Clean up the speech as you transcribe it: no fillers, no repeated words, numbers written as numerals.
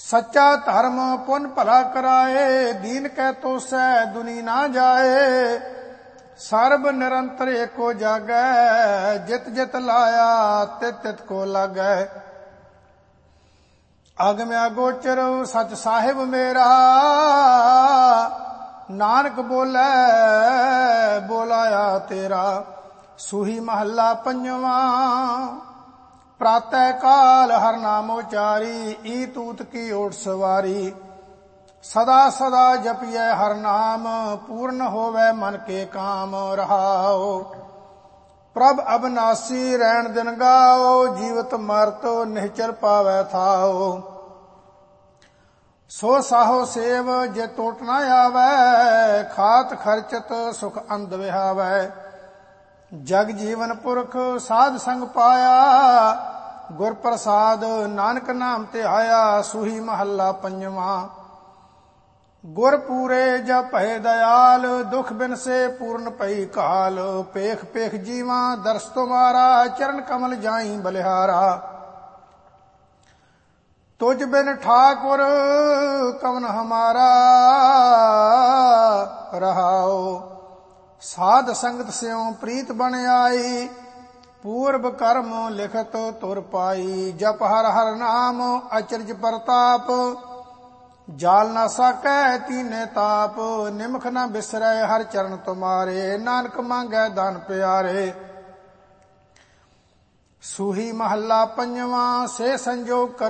सच्चा धर्म पुन भला कराए, दीन कै तो सै दुनी ना जाए। सर्ब निरंतर एको जागै, जित जित लाया तित तित को लागै। अगम्या गोचर सच साहिब मेरा, नानक बोलै बोलाया तेरा। सूही महला पंजवा, प्रातः काल हर नाम उचारी, ई तूत की ओट सवारी। सदा सदा जपिए हर नाम, पूर्ण होवे मन के काम रहाओ। प्रभ अविनाशी रैन दिन गाओ, जीवत मरत निश्चल पावै थाओ। सो साहो सेव जे टोट न आवै, खात खर्चत सुख अंध विहावै। जग जीवन पुरख साध संग पाया, गुर प्रसाद नानक नाम ध्याया। सूही महला पंजवा, गुर पूरे जब भय दयाल, दुख बिन से पूर्ण पई काल। पेख पेख जीवा दर्श तुम्हारा, चरण कमल जाई बलिहारा। तुझ बिन ठाकुर कवन हमारा, रहाओ। साध संगत स्यों प्रीत बन आई, पूर्व कर्म लिखत तुर पाई। जप हर हर नाम अचरज प्रताप, जाल न साकै तीने ताप। निमख न बिसरै हर चरण तुम्हारे, नानक मांगै दान प्यारे। सूही महला पंजवा, से संजोग कर